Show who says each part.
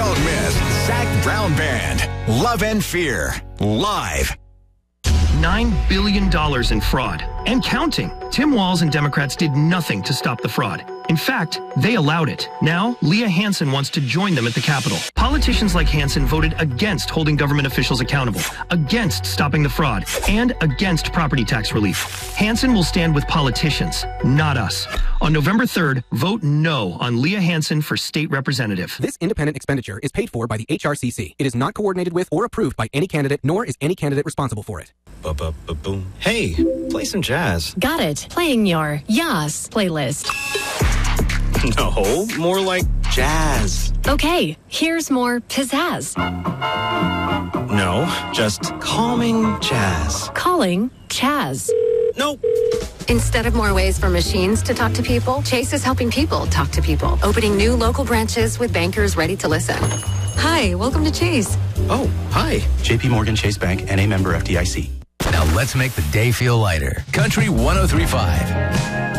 Speaker 1: Don't miss Zac Brown Band, Love and Fear, live.
Speaker 2: $9 billion in fraud and counting. Tim Walz and Democrats did nothing to stop the fraud. In fact, they allowed it. Now, Leah Hansen wants to join them at the Capitol. Politicians like Hansen voted against holding government officials accountable, against stopping the fraud, and against property tax relief. Hansen will stand with politicians, not us. On November 3rd, vote no on Leah Hansen for state representative.
Speaker 3: This independent expenditure is paid for by the HRCC. It is not coordinated with or approved by any candidate, nor is any candidate responsible for it.
Speaker 4: Ba-ba-ba-boom. Hey, play some jazz.
Speaker 5: Got it. Playing your Yas playlist.
Speaker 4: No, more like jazz.
Speaker 5: Okay, here's more pizzazz.
Speaker 4: No, just calming jazz.
Speaker 5: Calling Chaz.
Speaker 4: Nope.
Speaker 6: Instead of more ways for machines to talk to people, Chase is helping people talk to people, opening new local branches with bankers ready to listen. Hi, welcome to Chase.
Speaker 4: Oh, hi.
Speaker 7: JP Morgan Chase Bank, N.A. member FDIC.
Speaker 1: Now let's make the day feel lighter. Country 103.5.